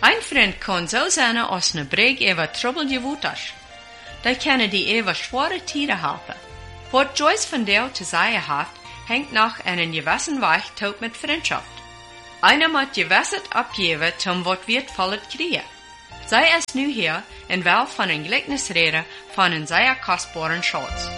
Ein Freund kann so sein, als ne Breg über Trouble gewohnt ist. Da können die über schwere Tiere helfen. Was Joyce von der zu sagen hat, hängt nach einem gewissen Weg tot mit Freundschaft. Einer muss gewissend abgeben, zum was wertvolles kriegen. Sei es nu hier, in wel von ein Gleichnis reden, von einem sehr kostbaren Schatz.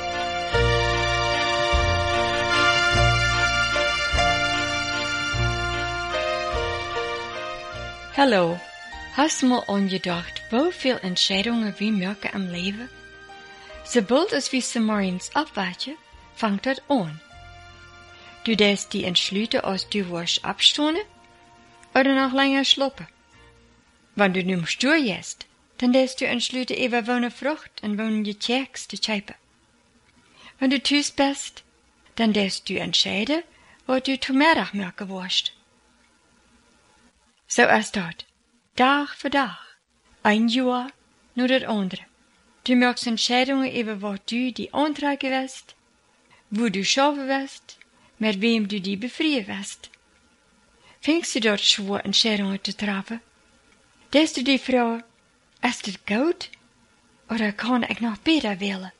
Hallo, hast du mal angedacht, wieviel Entscheidungen wir machen im Leben? Sobald es wie sie morgens abwachen, fängt das an. Du darfst die entschlüten, als du wirst abstoßen oder noch länger schlafen. Wenn du nun stur gehst, dann darfst du entschlüten, über eine Frucht und eine Gekeks zu kaufen. Wenn du tüß bist, dann darfst du entscheiden, was du zum Mittag machen wirst. So ist dort, Tag für Tag, ein Jahr nur das andere. Du machst Entscheidungen über was du die antragen wirst, wo du schaffen wirst, mit wem du die befreien wirst. Fängst du dort schwer Entscheidungen zu treffen? Darfst du die Frage, ist das gut oder kann ich noch besser wählen?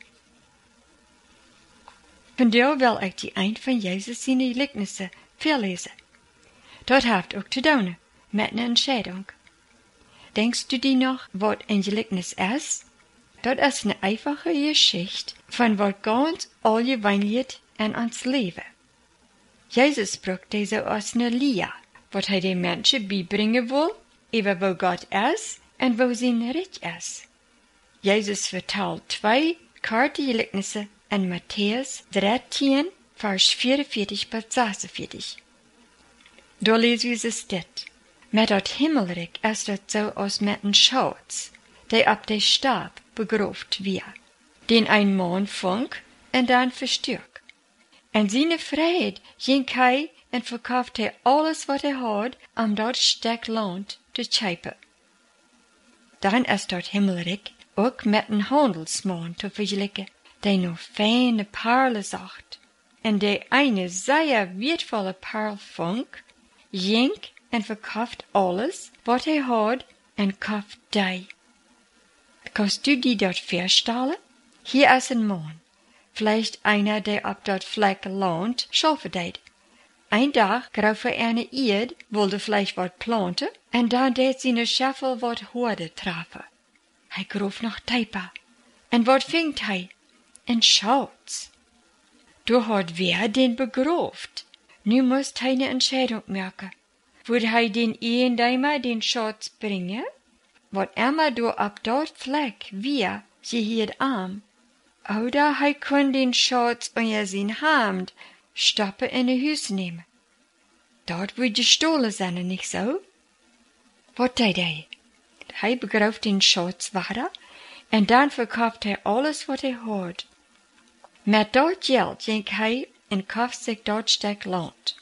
Vandaar will ich die ein von Jesus seine Gleichnisse verlesen. Dort haft auch zu tun mit einer Entscheidung. Denkst du dir noch, was ein Gleichnis ist? Das ist eine einfache Geschichte von was ganz allgemein in uns Leben. Jesus sprach diese aus einer Lehre, was er den Menschen beibringen will, über wo Gott ist und wo sein Reich ist. Jesus vertelt 2 korte Gleichnisse in Matthäus 13, Vers 44 bis 46. Da lesen wir es dit. Met dat Himmelreich ist das so als mit een Schatz, der ab der Stab begroft wird, den ein Mann funk und dann verstürk. En seine Freiheit ging hij und verkauft hij alles wat hat, dat Stück Land zu kaufen. Dann ist dort Himmelreich auch mit een Handelsmann zu vergleichen, der noch feine Perlen sagt, und der eine sehr wertvolle Perl funk, ging en verkauft alles, wat hat, en kauft die. Kannst du die dort verstellen? Hier ist ein Mann, vielleicht einer, der ab dort Fleck Land schaffen deed. Ein Tag grauf eine Erd, wollte vielleicht wat planten, en dann deed seine Schaffel wat Horde treffen. Hij groef noch tiefer. En wat fingt hij? Ein Schatz. Du hat wer den begroft. Nu musst hij eine Entscheidung machen. Würde hij den Ehendeimer den Schatz bringen? Wat immer du ab dort Fleck wir, sie hielt arm. Oder hij kon den Schatz unter sein Hand stoppen in de Hüs nehmen. Dort würde gestohlen sein, nicht so? Wat deed hij? Hij begrooft den Schatz weiter, en dann verkauft hij alles wat hij had. Met dat geld ging hij en kauft sich dort Stück Land.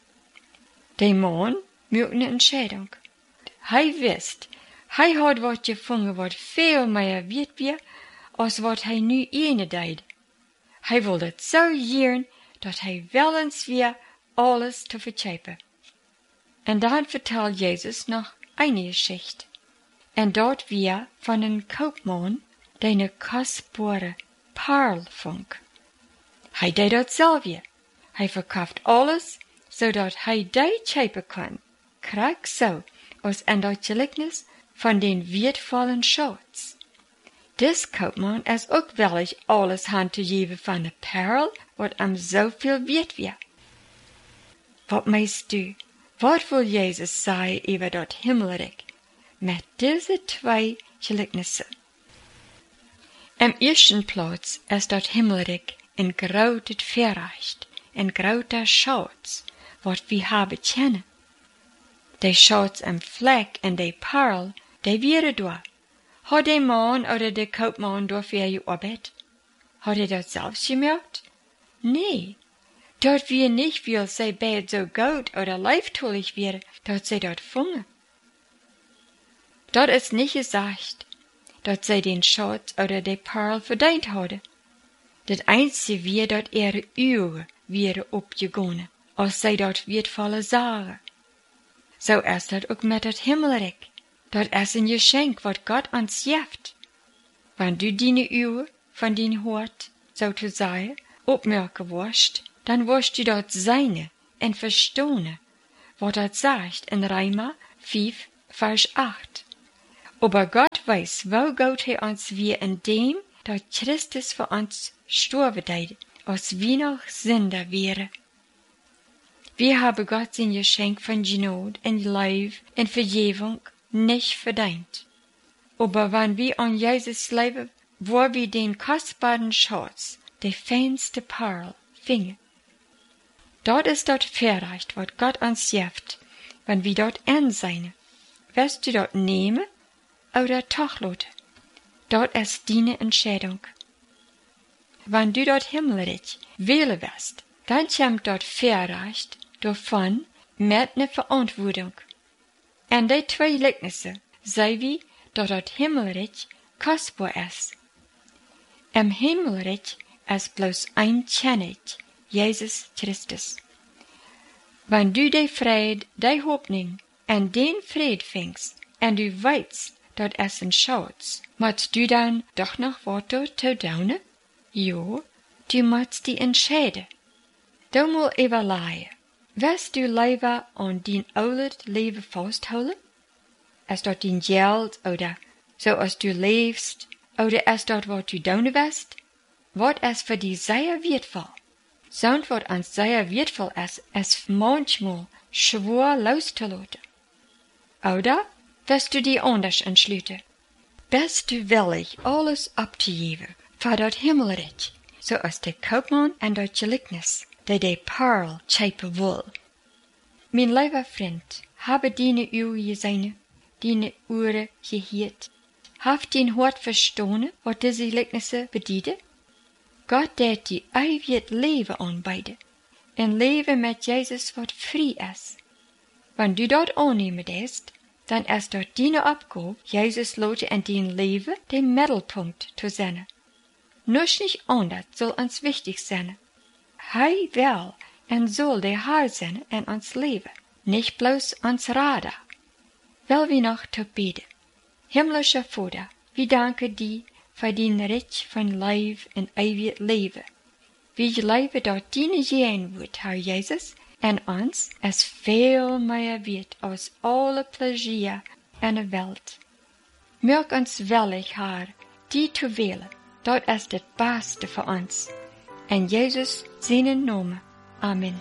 Der Mann macht eine Entscheidung. Hij wist, hij had wat gevonden wat veel meer wert weer, als wat hij nu ene deed. Hij wilde het zo jaren, dat hij wel eens weer alles te verkopen. En dan vertelt Jezus nog eine Geschichte. En dort weer van een koopman, die een kostbare Perl vond. Hij deed dat zelf weer. Hij verkauft alles, zodat hij die kopen kan. Krijg zo, als in dat Gleichnis van den wertvollen Schatz. Des koopman is ook willig alles hand te geven van de Perl, wat hem zoveel wert weer. Wat meest du? Wat wil Jezus zeggen over dat Himmelreich? Met deze 2 Gleichnisse. Am ersten Platz ist dat Himmelreich ein großes Verrecht, ein großer Schatz, wat wir haben kennen. Der Schatz am Fleck und der Perl, der wäre da. Hat der Mann oder der Kaufmann dafür gearbeitet? Hat das selbst gemacht? Nee. Dort wir nicht, weil sie bald so gut oder leiftullig wäre, dort sie dort fangen. Dort ist nicht gesagt, dass sie den Schatz oder der Perl verdient hadden. Das einzige wir, dat ihre Augen wäre abgegangen, als sie dort wertvolle Sachen. So ist das auch mit dat Himmelreich. Dat is een geschenk wat God ons geeft. Wanneer du die uur van die hoort, zo te zeggen, opmerken worst, dan worst du dat zijne en verstonen, wat dat zegt in Römer 5, vers 8. Aber Gott weiß, wo gut hij ons weer in dem, dat Christus voor ons sterven deed, als wir noch Sünder wären. Wir haben Gott sein Geschenk von Gnade und Liebe und Vergebung nicht verdient. Aber wenn wir an Jesus leben, wo wir den kostbaren Schatz, die feinste Perl, fingen. Dort ist dort verreicht, was Gott uns gibt, wenn wir dort ansehen. Wirst du dort nehmen oder toch lassen? Dort ist deine Entscheidung. Wenn du dort himmelreich wählen wirst, dann kommt dort verreicht davon mit ne Verantwortung. En die twee Gelijknissen zei wie dat het Himmelreich kostbaar is. Im Himmelreich is bloß ein König, Jesus Christus. Wenn du die Fried, die Hoffnung en den Fried fängst, en du weißt, dat es ein Schatz, musst du dann doch noch wat zu tun? Jo, du musst die entscheiden. Du musst überlegen. Wirst du lieber an dein oude Leben festhouden? Ist dort dein Geld oder so als du lebst? Oder ist dort was du tun wirst? Was ist für dich sehr wertvoll? So was uns sehr wertvoll ist manchmal schwer loszulassen. Oder wirst du dich anders entschließen? Bist du willig, alles abzugeben für das Himmelreich, so als der Kaufmann und das Gleichnis, die Perl schepen will. Mein lieber Freund, habe deine Uhr gesehen, deine Uhren gehört, habt dein Hort verstanden, was diese Gleichnisse bedeuten? Gott deed die ewig Leben anbieten, ein Leben mit Jesus, was frei ist. Wenn du dort annehmen darfst, dann ist dort deine Aufgabe, Jesus lassen in dein Leben den Mittelpunkt zu sein. Nichts nicht anders soll uns wichtig sein. Hij will en soll der Herr sein in ons Leben, nicht bloß uns Radar. Will wir noch zu beten. Himmlischer Vater, wir danken dir für dein Reich von Leben und ewig Leben. Wir leben dort deine Gegenwart, Herr Jesus, en uns es viel mehr wird als alle Plezier in der Welt. Mög uns willig, Herr, die zu wählen, dort ist das Beste für uns. In Jesus seinen Namen. Amen.